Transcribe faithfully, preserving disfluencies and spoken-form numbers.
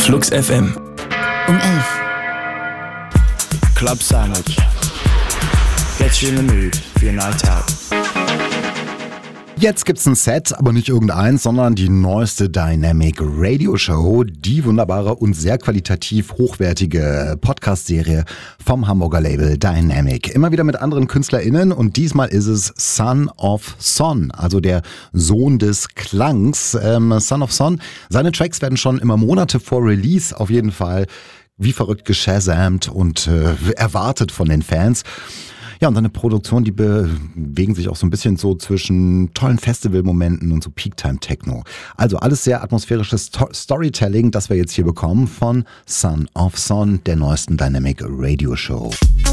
Flux F M. Um elf. Club Sandwich. Get you in the mood for your night out. Jetzt gibt's ein Set, aber nicht irgendeins, sondern die neueste Dynamic Radio Show, die wunderbare und sehr qualitativ hochwertige Podcast-Serie vom Hamburger Label Dynamic. Immer wieder mit anderen KünstlerInnen und diesmal ist es Son of Son, also der Sohn des Klangs. Ähm, Son of Son, seine Tracks werden schon immer Monate vor Release auf jeden Fall wie verrückt geshazamt und äh, erwartet von den Fans. Ja, und seine Produktion, die bewegen sich auch so ein bisschen so zwischen tollen Festivalmomenten und so Peak-Time-Techno. Also alles sehr atmosphärisches Sto- Storytelling, das wir jetzt hier bekommen von Son of Son, der neuesten Dynamic Radio Show.